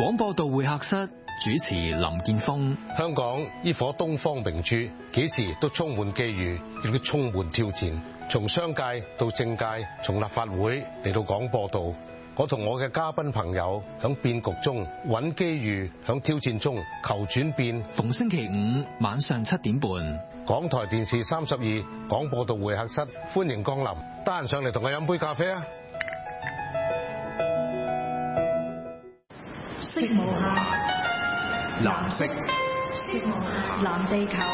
廣播道會客室主持林建峰。 香港呢顆東方明珠，幾時都充滿機遇，亦都充滿挑戰。從商界到政界，從立法會嚟到廣播道，我同我嘅嘉賓朋友響變局中揾機遇，響挑戰中求轉變。 逢星期五晚上7點半， 港台電視32廣播道會客室，歡迎光臨。得閒上嚟同我飲杯咖啡啊！ 色無下，藍色，藍地球。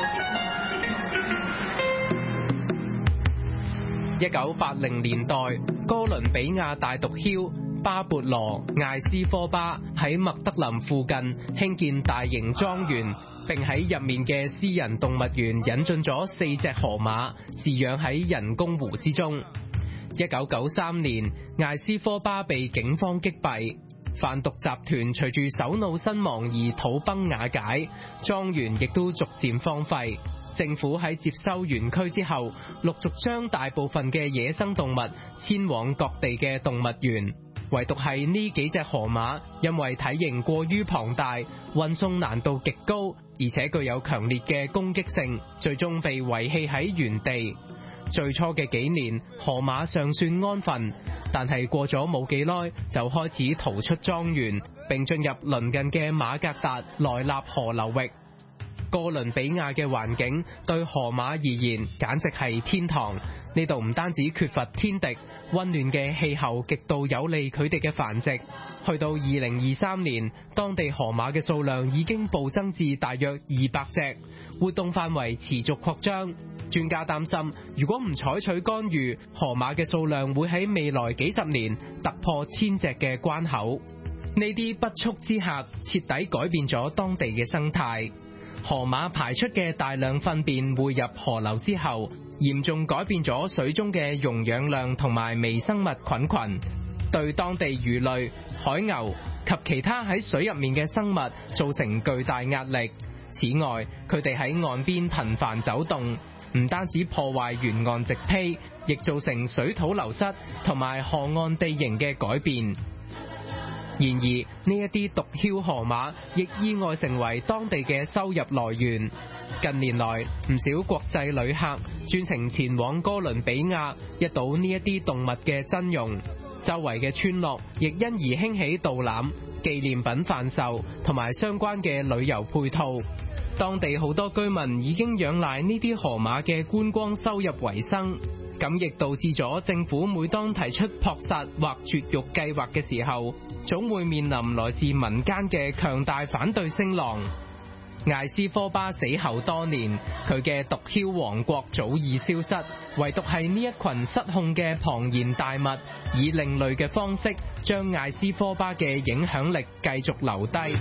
1980年代，哥倫比亞大毒梟巴勃羅·艾斯科巴喺麥德林附近興建大型莊園，並喺入面嘅私人動物園引進咗4隻河馬，飼養喺人工湖之中。1993年，艾斯科巴被警方擊斃，販毒集團隨住首腦身亡而土崩瓦解，莊園亦都逐漸荒廢。政府喺接收園區之後，陸續將大部分嘅野生動物遷往各地嘅動物園，唯獨係呢幾隻河馬，因為體型過於龐大，運送難度極高，而且具有強烈嘅攻擊性，最終被遺棄喺原地。最初嘅幾年，河馬尚算安分，但係過咗冇幾耐，就開始逃出莊園，並進入鄰近嘅馬格達萊納河流域。哥倫比亞嘅環境對河馬而言簡直係天堂，呢度唔單止缺乏天敵，溫暖嘅氣候極度有利佢哋嘅繁殖。去到2023年，當地河馬嘅數量已經暴增至大約200隻，活動範圍持續擴張。專家擔心，如果唔採取干預，河馬嘅數量會喺未來幾十年突破1000隻嘅關口。呢啲不速之客徹底改變咗當地嘅生態。河馬排出嘅大量糞便匯入河流之後，嚴重改變咗水中嘅溶氧量同埋微生物菌群，對當地魚類、海牛及其他喺水入面嘅生物造成巨大壓力。此外，佢哋喺岸邊頻繁走動，唔單止破壞沿岸植被，亦造成水土流失同埋河岸地形嘅改變。然而，呢一啲毒梟河馬亦意外成為當地嘅收入來源。近年來，唔少國際旅客專程前往哥倫比亞，一睹呢一啲動物嘅真容。周圍嘅村落亦因而興起導覽、紀念品販售同埋相關嘅旅遊配套。當地好多居民已經仰賴呢啲河馬嘅觀光收入為生，咁亦導致咗政府每當提出撲殺或絕育計劃嘅時候，總會面臨來自民間嘅強大反對聲浪。艾斯科巴死後多年，佢嘅毒梟王國早已消失，唯獨係呢一群失控嘅龐然大物，以另類嘅方式將艾斯科巴嘅影響力繼續留低。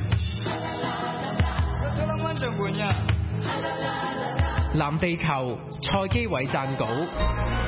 藍地球，蔡基偉撰稿。